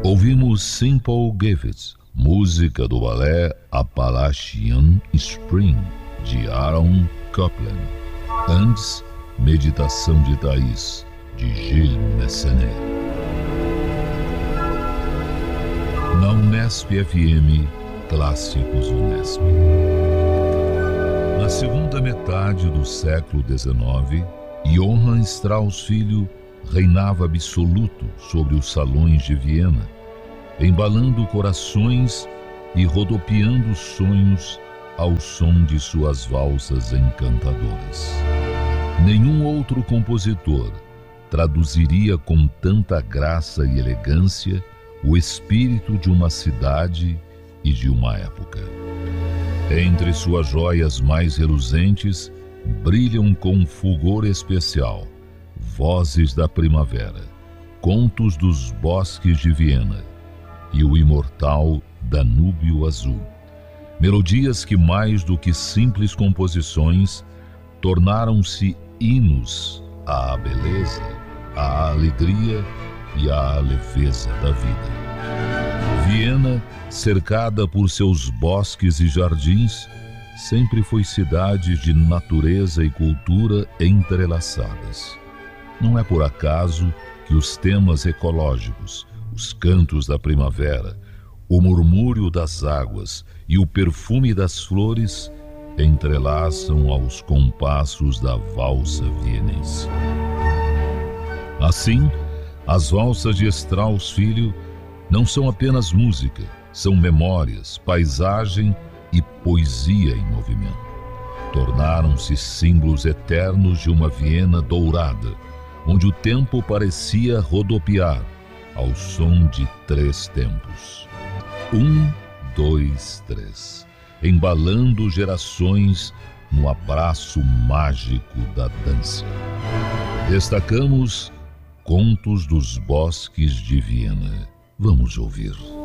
Ouvimos Simple Gifts, música do balé Appalachian Spring, de Aaron Copland. Antes, Meditação de Thaís, de Gilles Messenet. Na Unesp FM, Clássicos Unesp. Na segunda metade do século XIX, Johann Strauss Filho reinava absoluto sobre os salões de Viena, embalando corações e rodopiando sonhos ao som de suas valsas encantadoras. Nenhum outro compositor traduziria com tanta graça e elegância o espírito de uma cidade e de uma época. Entre suas joias mais reluzentes brilham com fulgor especial Vozes da Primavera, Contos dos Bosques de Viena e o imortal Danúbio Azul. Melodias que, mais do que simples composições, tornaram-se hinos à beleza, à alegria e à leveza da vida. Viena, cercada por seus bosques e jardins, sempre foi cidade de natureza e cultura entrelaçadas. Não é por acaso que os temas ecológicos, os cantos da primavera, o murmúrio das águas e o perfume das flores entrelaçam aos compassos da valsa vienense. Assim, as valsas de Strauss Filho não são apenas música, são memórias, paisagem e poesia em movimento. Tornaram-se símbolos eternos de uma Viena dourada, onde o tempo parecia rodopiar ao som de 3 tempos. 1, 2, 3, embalando gerações no abraço mágico da dança. Destacamos Contos dos Bosques de Viena. Vamos ouvir.